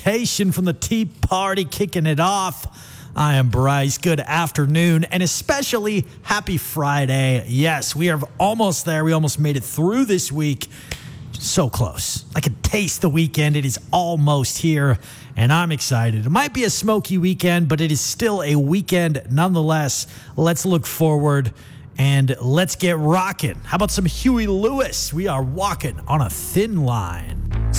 Salutation from the Tea Party, kicking it off. I am Bryce. Good afternoon, and especially happy Friday. Yes, we are almost there. We almost made it through this week. So close. I can taste the weekend. It is almost here, and I'm excited. It might be a smoky weekend, but it is still a weekend nonetheless. Let's look forward, and let's get rocking. How about some Huey Lewis? We are walking on a thin line.